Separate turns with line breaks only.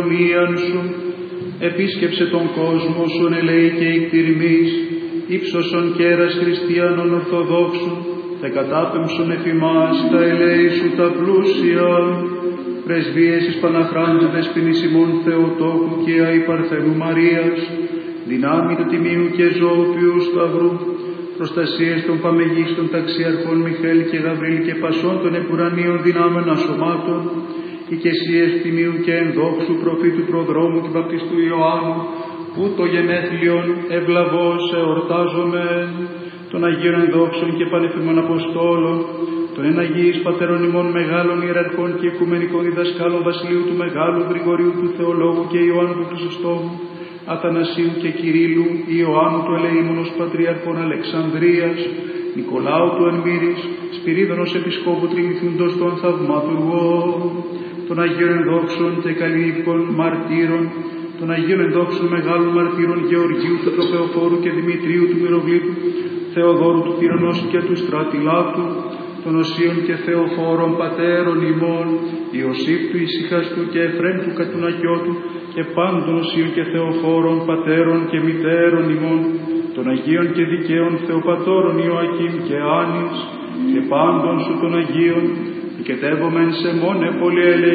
ομοίαν σου, επίσκεψε τον κόσμο σου, ελέη και εκτιρμής, ύψωσον κέρας χριστιανών ορθοδόξων, τε κατάπεμψον εφημάς τα ελέη σου τα πλούσια, πρεσβείες εις Παναχράντου δεσποινήσιμων Θεοτόκου και αη Παρθενού Μαρίας, δυνάμει του Τιμίου και Ζωοποιού Σταυρού, προστασίες των παμεγίστων ταξιαρχών Μιχαήλ και Γαβρίλ και πασών των επουρανίων δυνάμεων ασωμάτων, οικεσίες Τιμίου και ενδόξου προφήτου προδρόμου και βαπτιστού Ιωάννου, που το γενέθλιον ευλαβώς εορτάζομαι, των Αγίων ενδόξων και πανεφημών Αποστόλων, των εναγίης πατέρων ημών μεγάλων ιεραρχών και οικουμενικών διδασκάλων Βασιλείου του Μεγάλου, Γρηγορίου του Θεολόγου και Ιωάννου του Χρυσοστόμου, Αθανασίου και Κυρίλου, Ιωάννου του Ελεήμονος Πατριαρχών Αλεξανδρίας, Νικολάου του Ανμύρης, Σπυρίδωνος Επισκόπου Τριμηθούντος των Θαυματουργών, των Αγίων ενδόξων και καλύπων μαρτύρων, των Αγίων ενδόξων μεγάλων μαρτύρων Γεωργίου του Τροπεοφόρου και Δημητρίου του Μυροβλήτου, Θεοδόρου του Πυρονός και του Στρατιλάτου, των Οσίων και Θεοφόρων πατέρων ημών, Ιωσήφ του Ησυχαστού και Εφρέμ του Κατουνακιώτου και πάντων Οσίων και Θεοφόρων πατέρων και μητέρων ημών, των Αγίων και Δικαίων Θεοπατώρων Ιωακήμ και Άνης και πάντων σου των Αγίων, οικετεύομεν σε μόνε πολύ